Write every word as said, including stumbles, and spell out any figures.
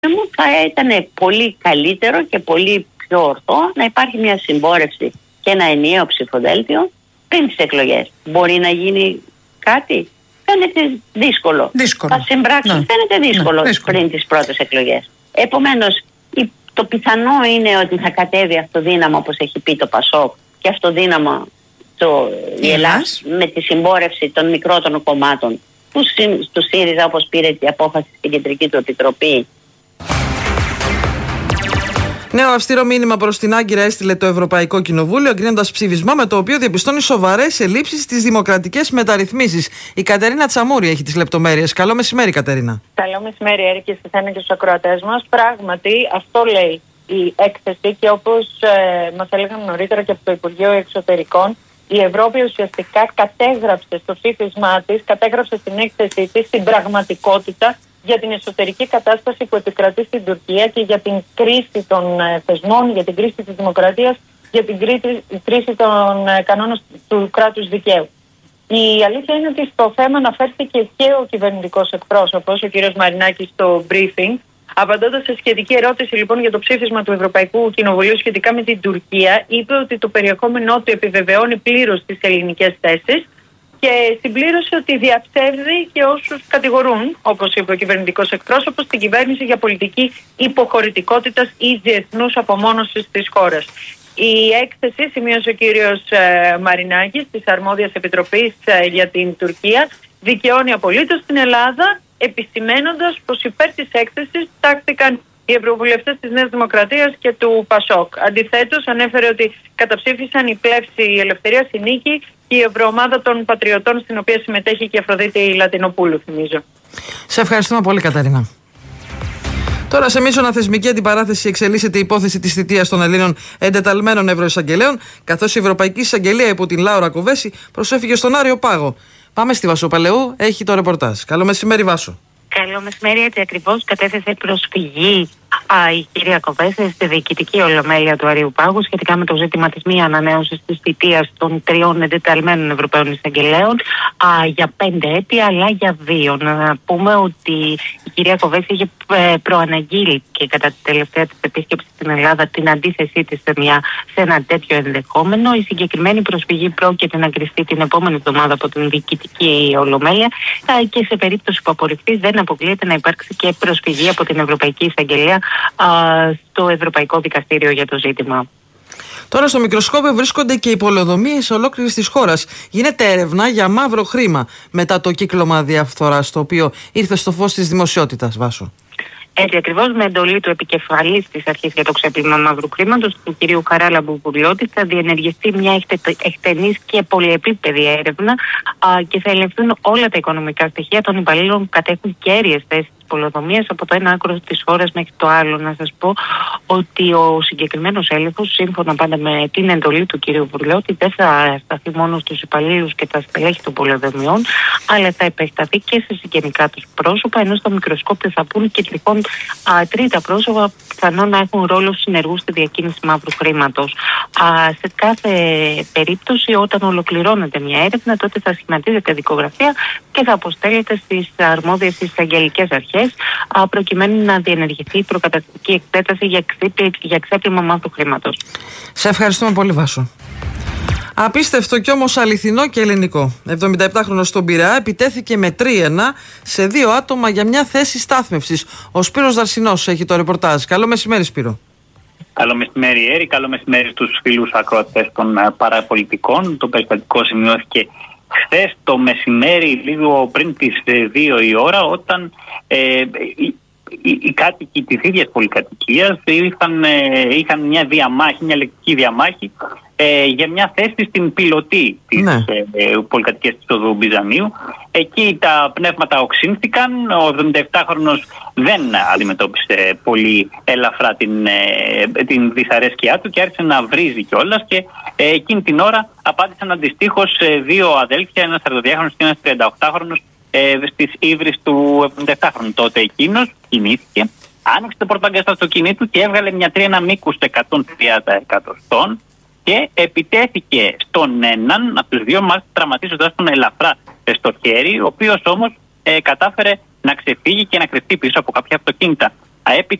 μου θα ήταν πολύ καλύτερο και πολύ πιο ορθό να υπάρχει μια συμπόρευση και ένα ενιαίο ψηφοδέλτιο πριν τις εκλογές. Μπορεί να γίνει κάτι? Φαίνεται δύσκολο. δύσκολο. Θα συμπράξει, ναι. φαίνεται δύσκολο, ναι, δύσκολο πριν τις πρώτες εκλογές. Επομένως, το πιθανό είναι ότι θα κατέβει αυτοδύναμα, όπως έχει πει το Πασόκ, και αυτοδύναμα το η Ελλάς, με τη συμπόρευση των μικρότερων κομμάτων του, του ΣΥΡΙΖΑ, όπως πήρε η απόφαση στην Κεντρική του Επιτροπή. Νέο αυστηρό μήνυμα προς την Άγκυρα έστειλε το Ευρωπαϊκό Κοινοβούλιο, εγκρίνοντας ψήφισμα με το οποίο διαπιστώνει σοβαρές ελλείψεις στις δημοκρατικές μεταρρυθμίσεις. Η Κατερίνα Τσαμούρη έχει τις λεπτομέρειες. Καλό μεσημέρι, Κατερίνα. Καλό μεσημέρι, Έρη, και σε εσένα και στους ακροατές μας. Πράγματι, αυτό λέει η έκθεση, και όπως ε, μας έλεγαν νωρίτερα και από το Υπουργείο Εξωτερικών, η Ευρώπη ουσιαστικά κατέγραψε στο ψήφισμά της, κατέγραψε στην έκθεσή της την πραγματικότητα για την εσωτερική κατάσταση που επικρατεί στην Τουρκία και για την κρίση των ε, θεσμών, για την κρίση της δημοκρατίας, για την κρίση, κρίση των ε, κανόνων του κράτους δικαίου. Η αλήθεια είναι ότι στο θέμα αναφέρθηκε και ο κυβερνητικός εκπρόσωπος, ο κ. Μαρινάκης, στο briefing. Απαντώντας σε σχετική ερώτηση λοιπόν για το ψήφισμα του Ευρωπαϊκού Κοινοβουλίου σχετικά με την Τουρκία, είπε ότι το περιεχόμενό του επιβεβαιώνει πλήρως τις ελληνικές θέσεις και συμπλήρωσε ότι διαψεύδει και όσους κατηγορούν, όπως είπε ο κυβερνητικός εκπρόσωπος, την κυβέρνηση για πολιτική υποχωρητικότητας ή διεθνούς απομόνωσης της χώρας. Η έκθεση, σημείωσε ο κύριος ε, Μαρινάκης της Αρμόδιας Επιτροπής ε, για την Τουρκία, δικαιώνει απολύτως την Ελλάδα, επισημαίνοντας πως υπέρ της έκθεσης τάχθηκαν οι ευρωβουλευτές της Νέας Δημοκρατίας και του Πασόκ. Αντιθέτως, ανέφερε ότι καταψήφισαν η Πλεύση, η Ελευθερία, η Νίκη και η Ευρωομάδα των Πατριωτών, στην οποία συμμετέχει και η Αφροδίτη Λατινοπούλου, θυμίζω. Σε ευχαριστούμε πολύ, Καταρίνα. Τώρα, σε μείζωνα θεσμική αντιπαράθεση εξελίσσεται η υπόθεση της θητείας των Ελλήνων εντεταλμένων ευρωεισαγγελέων, καθώς η Ευρωπαϊκή Εισαγγελία υπό την Λάουρα Κοβέση προσέφηκε στον Άριο Πάγο. Πάμε στη Βάσο Παλαιού, έχει το ρεπορτάζ. Καλό μεσημέρι, Βάσο. Καλό μεσημέρι, έτσι ακριβώς κατέθεσε προσφυγή α, η κυρία Κοβέση στη διοικητική ολομέλεια του Αρίου Πάγου σχετικά με το ζήτημα της μη ανανέωσης της θητείας των τριών εντεταλμένων Ευρωπαίων Εισαγγελέων α, για πέντε έτη, αλλά για δύο. Να πούμε ότι η κυρία Κοβέση είχε ε, προαναγγείλει και κατά τη τελευταία της επίσκεψη στην Ελλάδα την αντίθεσή της σε, μια, σε ένα τέτοιο ενδεχόμενο. Η συγκεκριμένη προσφυγή πρόκειται να κρυστεί την επόμενη εβδομάδα από την διοικητική ολομέλεια α, και σε περίπτωση που απορριφθεί δεν αποκλείεται να υπάρξει και προσφυγή από την Ευρωπαϊκή Εισαγγελία α, στο Ευρωπαϊκό Δικαστήριο για το ζήτημα. Τώρα στο μικροσκόπιο βρίσκονται και οι πολεοδομίες ολόκληρης της χώρας. Γίνεται έρευνα για μαύρο χρήμα μετά το κύκλωμα διαφθοράς, το οποίο ήρθε στο φως της δημοσιότητας, Βάσο. Έτσι ακριβώς, με εντολή του επικεφαλής της Αρχής για το Ξέπλυμα Μαύρου Χρήματος, του κ. Χαράλα Μπουμπουλιώτη, θα διενεργηθεί μια εκτενής και πολυεπίπεδη έρευνα α, και θα ελεγχθούν όλα τα οικονομικά στοιχεία των υπαλλήλων που κατέχουν κέρυες θέσεις της πολεοδομίας από το ένα άκρο της χώρας μέχρι το άλλο. Να σας πω ότι ο συγκεκριμένος έλεγχος, σύμφωνα πάντα με την εντολή του κ. Μπουμπουλιώτη, δεν θα σταθεί μόνο στους υπαλλήλους και τα στελέχη των πολεοδομιών, αλλά θα επεκταθεί και σε συγγενικά τους πρόσωπα, ενώ στο μικροσκόπιο θα πούν και τυχόν α, τρίτα πρόσωπα πιθανόν να έχουν ρόλο συνεργού στη διακίνηση μαύρου χρήματος. Α, σε κάθε περίπτωση, όταν ολοκληρώνεται μια έρευνα, τότε θα σχηματίζεται δικογραφία και θα αποστέλλεται στις αρμόδιες εισαγγελικές αρχές, α, προκειμένου να διενεργηθεί η προκαταρκτική εξέταση για, ξέπλυ, για ξέπλυμα μαύρου χρήματος. Σε ευχαριστούμε πολύ, Βάσο. Απίστευτο κι όμως αληθινό και ελληνικό. εβδομηνταεπτάχρονος στον Πειραιά επιτέθηκε με τρίαινα σε δύο άτομα για μια θέση στάθμευσης. Ο Σπύρος Δαρσινός έχει το ρεπορτάζ. Καλό μεσημέρι, Σπύρο. Καλό μεσημέρι, Έρη. Καλό μεσημέρι στους φίλους ακροατές των παραπολιτικών. Το περιστατικό σημειώθηκε χθες το μεσημέρι, λίγο πριν τις δύο η ώρα, όταν ε, οι, οι κάτοικοι της ίδιας πολυκατοικίας είχαν, ε, είχαν μια διαμάχη, μια λεκτική διαμάχη ε, για μια θέση στην πιλωτή της ναι. ε, πολυκατοικίας της οδού Μπιζανίου. Εκεί τα πνεύματα οξύνθηκαν. Ο εβδομηνταεπτάχρονος δεν αντιμετώπισε πολύ ελαφρά την, ε, την δυσαρέσκειά του και άρχισε να βρίζει κιόλας, και ε, εκείνη την ώρα απάντησαν αντιστοίχως ε, δύο αδέλφια, ένας σαρανταδυάχρονος και ένας τριανταοκτάχρονος, ε, στις ύβρις του εβδομηνταεπτάχρονου. Τότε εκείνος κινήθηκε, άνοιξε το πορτμπαγκάζ στο κινητό του και έβγαλε μια τρίνα μήκους εκατόν τριάντα εκατοστών και επιτέθηκε στον έναν από τους δύο, μάλιστα τραυματίζοντας τον ελαφρά στο χέρι, ο οποίος όμως ε, κατάφερε να ξεφύγει και να κρυφτεί πίσω από κάποια αυτοκίνητα. επί